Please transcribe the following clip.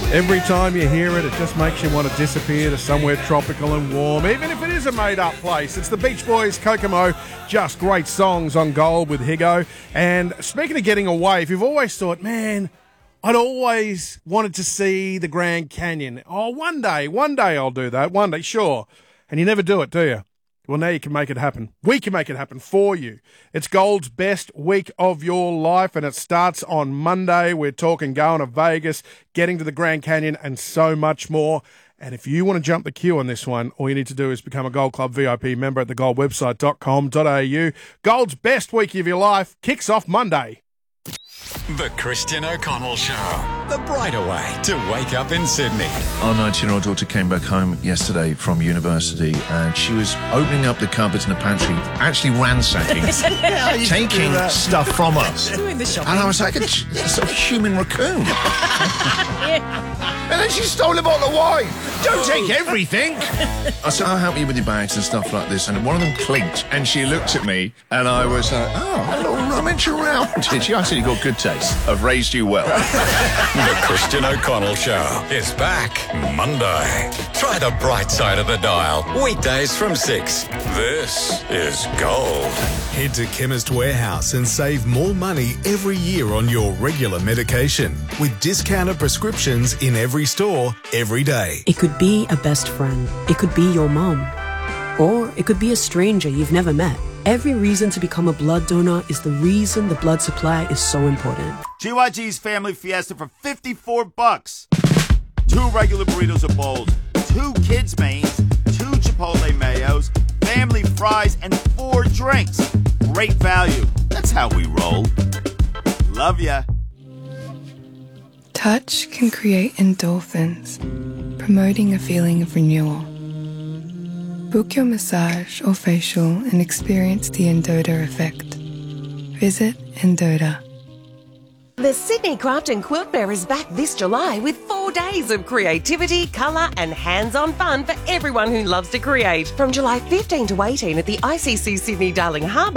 Every time you hear it, it just makes you want to disappear to somewhere tropical and warm, even if it is a made-up place. It's the Beach Boys, Kokomo, just great songs on Gold with Higo. And speaking of getting away, if you've always thought, man, I'd always wanted to see the Grand Canyon. Oh, one day I'll do that. One day, sure. And you never do it, do you? Well, now you can make it happen. We can make it happen for you. It's Gold's best week of your life, and it starts on Monday. We're talking going to Vegas, getting to the Grand Canyon, and so much more. And if you want to jump the queue on this one, all you need to do is become a Gold Club VIP member at thegoldwebsite.com.au. Gold's best week of your life kicks off Monday. The Christian O'Connell Show. The brighter way to wake up in Sydney. Our 19-year-old daughter came back home yesterday from university and she was opening up the cupboards in the pantry, actually ransacking, taking stuff from us. Doing the shopping. And I was like, a sort of human raccoon. And then she stole a bottle of wine. Don't take everything. I said, I'll help you with your bags and stuff like this. And one of them clinked. And she looked at me and I was like, oh, hello, rummage around. And she actually got good taste. I've raised you well. The Christian O'Connell Show is back Monday. Try the bright side of the dial. Weekdays from 6. This is Gold. Head to Chemist Warehouse and save more money every year on your regular medication with discounted prescriptions in every store, every day. It could be a best friend. It could be your mom. Or it could be a stranger you've never met. Every reason to become a blood donor is the reason the blood supply is so important. GYG's Family Fiesta for $54. 2 regular burritos or bowls, 2 kids' mains, 2 Chipotle mayos, family fries, and 4 drinks. Great value. That's how we roll. Love ya. Touch can create endorphins, promoting a feeling of renewal. Book your massage or facial and experience the Endota effect. Visit Endota. The Sydney Craft and Quilt Fair is back this July with 4 days of creativity, colour and hands-on fun for everyone who loves to create. From July 15 to 18 at the ICC Sydney Darling Harbour.